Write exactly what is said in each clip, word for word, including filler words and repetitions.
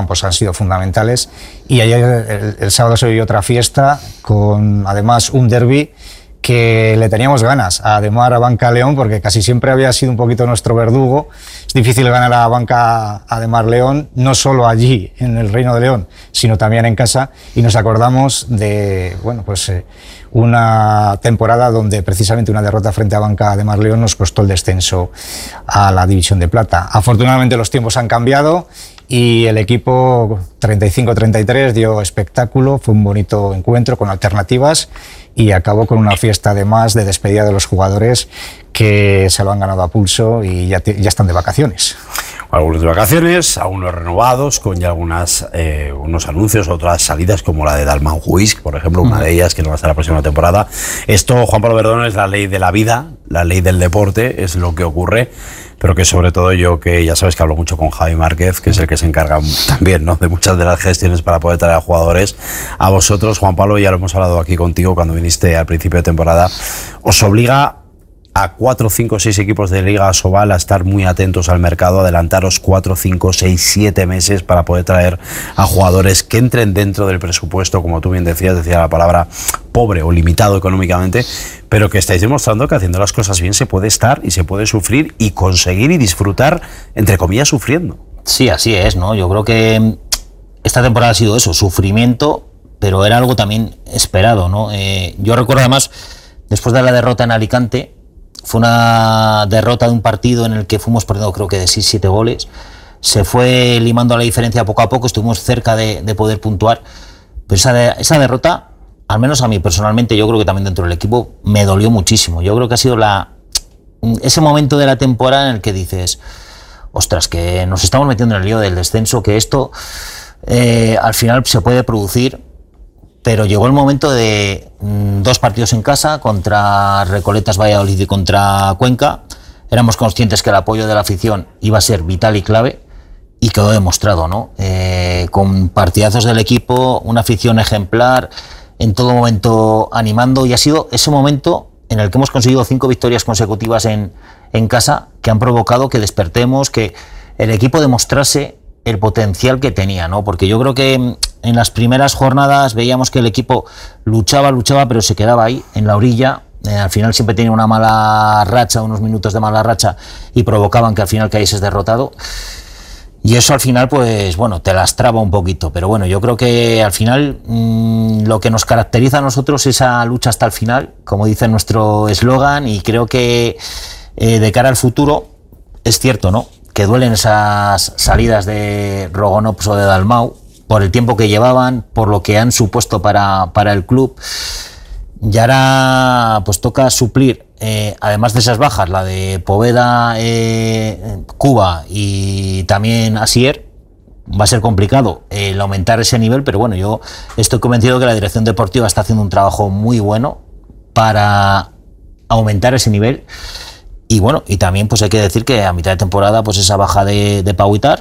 campos han sido fundamentales. Y ayer, el, el sábado, se vivió otra fiesta con, además, un derbi que le teníamos ganas a Ademar, a Banca León, porque casi siempre había sido un poquito nuestro verdugo. Es difícil ganar a Banca Ademar León, no solo allí, en el Reino de León, sino también en casa, y nos acordamos de, bueno, pues eh, una temporada donde precisamente una derrota frente a Banca Ademar León nos costó el descenso a la División de Plata. Afortunadamente los tiempos han cambiado y el equipo treinta y cinco treinta y tres dio espectáculo, fue un bonito encuentro con alternativas y acabó con una fiesta además de despedida de los jugadores que se lo han ganado a pulso y ya, te, ya están de vacaciones. Algunos de vacaciones, algunos renovados, con ya algunas eh, unos anuncios, otras salidas como la de Dalmau Huisk, por ejemplo, una uh-huh. de ellas que no va a estar la próxima temporada. Esto, Juan Pablo Verdón, es la ley de la vida, la ley del deporte, es lo que ocurre, pero que sobre todo yo, que ya sabes que hablo mucho con Javi Márquez, que es el que se encarga también, ¿no?, de muchas de las gestiones para poder traer a jugadores. A vosotros, Juan Pablo, ya lo hemos hablado aquí contigo cuando viniste al principio de temporada, os obliga a cuatro, cinco, seis equipos de Liga Asobal a estar muy atentos al mercado, adelantaros cuatro, cinco, seis, siete meses para poder traer a jugadores que entren dentro del presupuesto, como tú bien decías, decía la palabra pobre o limitado económicamente, pero que estáis demostrando que haciendo las cosas bien se puede estar y se puede sufrir y conseguir y disfrutar, entre comillas, sufriendo. Sí, así es, ¿no? Yo creo que esta temporada ha sido eso, sufrimiento, pero era algo también esperado, ¿no? Eh, yo recuerdo además, después de la derrota en Alicante, fue una derrota de un partido en el que fuimos perdiendo creo que de seis siete goles, se fue limando la diferencia poco a poco, estuvimos cerca de, de poder puntuar, pero esa, de, esa derrota, al menos a mí personalmente, yo creo que también dentro del equipo, me dolió muchísimo. Yo creo que ha sido la, ese momento de la temporada en el que dices, ostras, que nos estamos metiendo en el lío del descenso, que esto eh, al final se puede producir. Pero llegó el momento de mmm, dos partidos en casa, contra Recoletas Valladolid y contra Cuenca. Éramos conscientes que el apoyo de la afición iba a ser vital y clave, y quedó demostrado, ¿no? Eh, con partidazos del equipo, una afición ejemplar, en todo momento animando, y ha sido ese momento en el que hemos conseguido cinco victorias consecutivas en, en casa, que han provocado que despertemos, que el equipo demostrase el potencial que tenía, ¿no? Porque yo creo que en las primeras jornadas veíamos que el equipo luchaba, luchaba, pero se quedaba ahí, en la orilla. Eh, al final siempre tenía una mala racha, unos minutos de mala racha, y provocaban que al final caíses derrotado. Y eso al final, pues bueno, te lastraba un poquito. Pero bueno, yo creo que al final mmm, lo que nos caracteriza a nosotros es esa lucha hasta el final, como dice nuestro eslogan, y creo que eh, de cara al futuro, es cierto, ¿no?, que duelen esas salidas de Rogonops o de Dalmau, por el tiempo que llevaban, por lo que han supuesto para, para el club. Y ahora pues toca suplir, eh, además de esas bajas, la de Poveda, eh, Cuba y también Asier. Va a ser complicado eh, el aumentar ese nivel, pero bueno, yo estoy convencido que la dirección deportiva está haciendo un trabajo muy bueno para aumentar ese nivel. Y bueno, y también pues hay que decir que a mitad de temporada pues esa baja de, de Pau Guitar,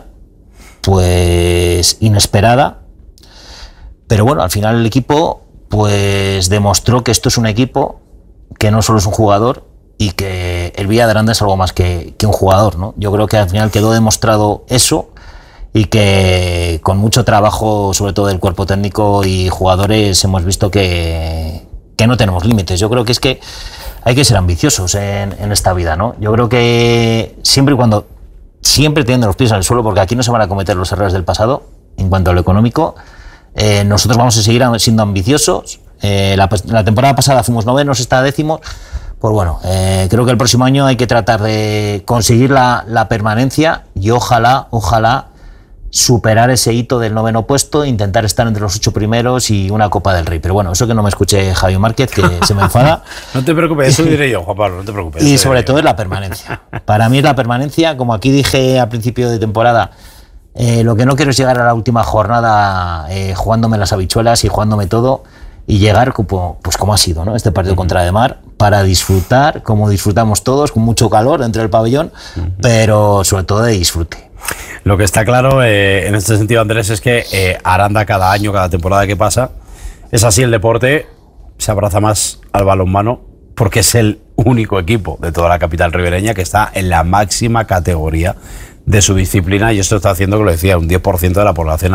pues inesperada, pero bueno, al final el equipo pues demostró que esto es un equipo que no solo es un jugador, y que el Villa de Aranda es algo más que, que un jugador, ¿no? Yo creo que al final quedó demostrado eso, y que con mucho trabajo, sobre todo del cuerpo técnico y jugadores, hemos visto que, que no tenemos límites. Yo creo que es que hay que ser ambiciosos en, en esta vida, ¿no? Yo creo que siempre y cuando, siempre teniendo los pies en el suelo, porque aquí no se van a cometer los errores del pasado en cuanto a lo económico, eh, nosotros vamos a seguir siendo ambiciosos. Eh, la, la temporada pasada fuimos novenos, esta décimos. Pues bueno, eh, creo que el próximo año hay que tratar de conseguir la, la permanencia, y ojalá, ojalá superar ese hito del noveno puesto, intentar estar entre los ocho primeros y una Copa del Rey. Pero bueno, eso que no me escuche Javi Márquez, que se me enfada. No te preocupes, eso diré yo, Juan Pablo, no te preocupes. Y sobre todo es la permanencia. Para mí es la permanencia, como aquí dije al principio de temporada, eh, lo que no quiero es llegar a la última jornada eh, jugándome las habichuelas y jugándome todo, y llegar como, pues como ha sido, ¿no?, este partido uh-huh. contra Ademar, para disfrutar, como disfrutamos todos, con mucho calor dentro del pabellón, uh-huh. pero sobre todo de disfrute. Lo que está claro eh, en este sentido, Andrés, es que eh, Aranda cada año, cada temporada que pasa, es así el deporte, se abraza más al balonmano, porque es el único equipo de toda la capital ribereña que está en la máxima categoría de su disciplina, y esto está haciendo, que lo decía, un diez por ciento de la población